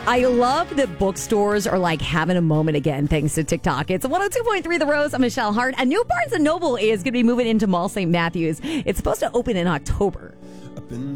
I love that bookstores are like having a moment again thanks to TikTok. It's 102.3 The Rose. I'm Michelle Hart. A new Barnes & Noble is going to be moving into Mall St. Matthews. It's supposed to open in October.